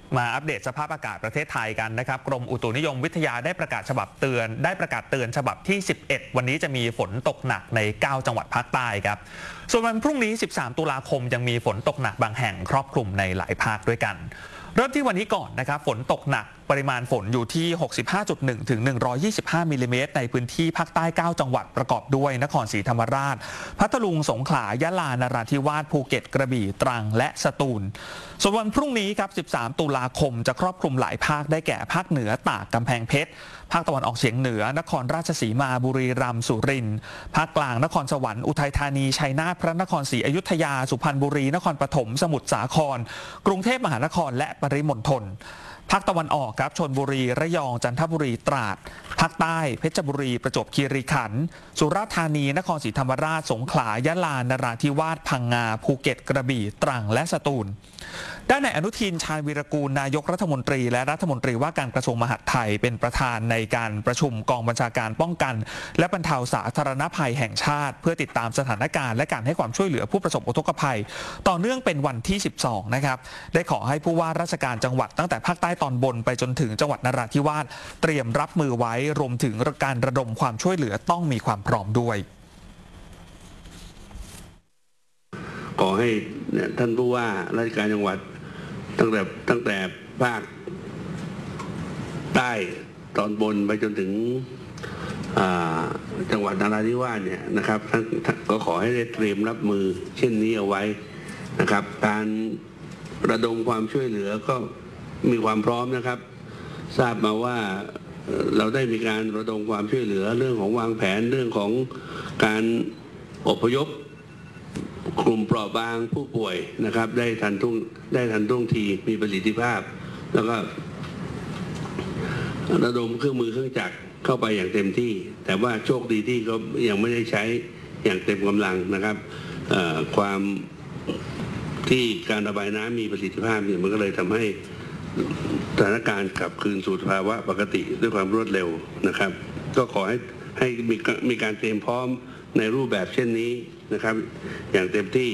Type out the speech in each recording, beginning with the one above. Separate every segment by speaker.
Speaker 1: มาอัปเดตสภาพอากาศประเทศไทยกันนะครับกรมอุตุนิยมวิทยาได้ประกาศฉบับเตือนฉบับที่ 11 วันนี้จะมีฝนตกหนักใน 9 จังหวัดภาคใต้ครับส่วนวันพรุ่งนี้ 13 ตุลาคมยังมีฝนตกหนักบางแห่งครอบคลุมในหลายภาคด้วยกันเริ่มที่วันนี้ก่อนนะครับฝนตกหนักปริมาณฝนอยู่ที่ 65.1 ถึง 125 มิลลิเมตรในพื้นที่ภาคใต้ 9 จังหวัดประกอบด้วยนครศรีธรรมราชพัทลุงสงขลายะลานราธิวาสภูเก็ตกระบี่ตรังและสตูลส่วนวันพรุ่งนี้ครับ13 ตุลาคมจะครอบคลุมหลายภาคได้แก่ภาคเหนือตากกำแพงเพชรภาคตะวันออกเฉียงเหนือนครราชสีมาบุรีรัมย์สุรินทร์ภาคกลางนครสวรรค์อุทัยธานีชัยนาทพระนครศรีอยุธยาสุพรรณบุรีนครปฐมสมุทรสาครกรุงเทพมหานครและปริมณฑลภาคตะวันออกครับชลบุรีระยองจันทบุรีตราดภาคใต้เพชรบุรีประจวบคีรีขันธ์สุราษฎร์ธานีนครศรีธรรมราชสงขลายะลานราธิวาสพังงาภูเก็ตกระบี่ตรังและสตูลด้านนายอนุทินชาญวีรกูลนายกรัฐมนตรีและรัฐมนตรีว่าการกระทรวงมหาดไทยเป็นประธานในการประชุมกองบัญชาการป้องกันและบรรเทาสาธารณภัยแห่งชาติเพื่อติดตามสถานการณ์และการให้ความช่วยเหลือผู้ประสบอุทกภัยต่อเนื่องเป็นวันที่ 12 นะครับได้ขอให้ผู้ว่าราชการจังหวัดตั้งแต่ภาคใต้ตอนบนไปจนถึงจังหวัดนราธิวาสเตรียมรับมือไว้รวมถึงการระดมความช่วยเหลือต้องมีความพร้อมด้วย
Speaker 2: ขอให้ท่านผู้ว่าราชการจังหวัดตั้งแต่ภาคใต้ตอนบนไปจนถึงจังหวัดนราธิวาสเนี่ยนะครับท่านก็ขอให้ได้เตรียมรับมือเช่นนี้เอาไว้นะครับการระดมความช่วยเหลือก็มีความพร้อมนะครับทราบมาว่าเราได้มีการระดมความช่วยเหลือเรื่องของวางแผนเรื่องของการอพยพกลุ่มเปราะบางผู้ป่วยนะครับได้ทันท่วงทีมีประสิทธิภาพแล้วก็ระดมเครื่องมือเครื่องจักรเข้าไปอย่างเต็มที่แต่ว่าโชคดีที่เขายังไม่ได้ใช้อย่างเต็มกำลังนะครับความที่การระบายน้ำมีประสิทธิภาพเนี่ยมันก็เลยทำให้สถานการณ์กลับคืนสู่ภาวะปกติด้วยความรวดเร็วนะครับก็ขอให้มีการเตรียมพร้อมในรูปแบบเช่นนี้นะครับอย่างเต็มที่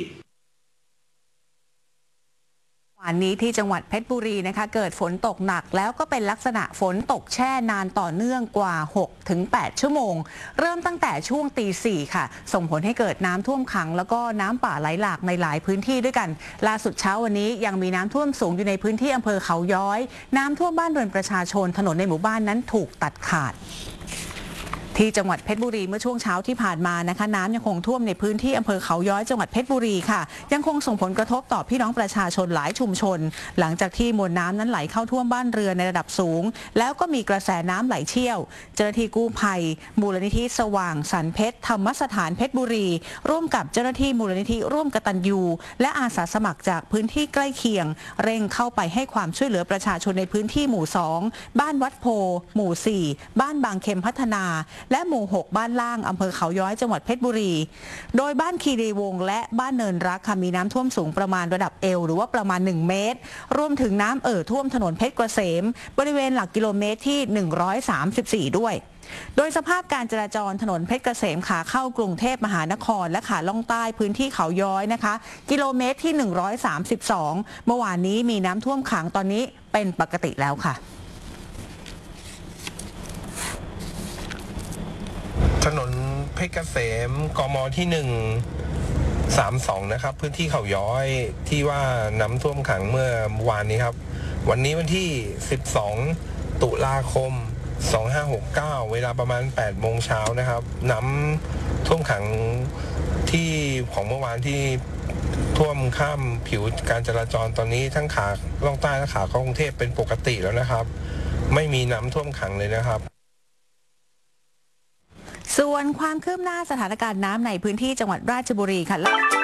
Speaker 3: วันนี้ที่จังหวัดเพชรบุรีนะคะเกิดฝนตกหนักแล้วก็เป็นลักษณะฝนตกแช่นานต่อเนื่องกว่า 6-8 ชั่วโมงเริ่มตั้งแต่ช่วงตี 4 ค่ะส่งผลให้เกิดน้ำท่วมขังแล้วก็น้ำป่าไหลหลากในหลายพื้นที่ด้วยกันล่าสุดเช้าวันนี้ยังมีน้ำท่วมสูงอยู่ในพื้นที่อำเภอเขาย้อยน้ำท่วมบ้านเรือนประชาชนถนนในหมู่บ้านนั้นถูกตัดขาดที่จังหวัดเพชรบุรีเมื่อช่วงเช้าที่ผ่านมานะคะน้ำยังคงท่วมในพื้นที่อำเภอเขาย้อยจังหวัดเพชรบุรีค่ะยังคงส่งผลกระทบต่อพี่น้องประชาชนหลายชุมชนหลังจากที่มวลน้ำนั้นไหลเข้าท่วมบ้านเรือนในระดับสูงแล้วก็มีกระแสน้ำไหลเชี่ยวเจ้าหน้าที่กู้ภัยมูลนิธิสว่างสรรเพชรธรรมสถานเพชรบุรีร่วมกับเจ้าหน้าที่มูลนิธิร่วมกตัญญูและอาสาสมัครจากพื้นที่ใกล้เคียงเร่งเข้าไปให้ความช่วยเหลือประชาชนในพื้นที่หมู่ 2บ้านวัดโพหมู่ 4บ้านบางเข็มพัฒนาและหมู่ 6บ้านล่างอำเภอเขาย้อยจังหวัดเพชรบุรีโดยบ้านคีรีวงศ์และบ้านเนินรักค่ะมีน้ำท่วมสูงประมาณระดับเอวหรือว่าประมาณ1 เมตรรวมถึงน้ำท่วมถนนเพชรเกษมบริเวณหลักกิโลเมตรที่134ด้วยโดยสภาพการจราจรถนนเพชรเกษมขาเข้ากรุงเทพมหานครและขาล่องใต้พื้นที่เขาย้อยนะคะกิโลเมตรที่132เมื่อวานนี้มีน้ำท่วมขังตอนนี้เป็นปกติแล้วค่ะ
Speaker 4: ถนนเพชรเกษมกมที่132นะครับพื้นที่เขาย้อยที่ว่าน้ำท่วมขังเมื่อวานนี้ครับวันนี้วันที่12ตุลาคม2569เวลาประมาณ8 โมงเช้านะครับน้ำท่วมขังที่ของเมื่อวานที่ท่วมข้ามผิวการจราจรตอนนี้ทั้งขาล่องใต้และขาเข้ากรุงเทพเป็นปกติแล้วนะครับไม่มีน้ำท่วมขังเลยนะครับ
Speaker 3: ส่วนความคืบหน้าสถานการณ์น้ำในพื้นที่จังหวัดราชบุรีค่ะ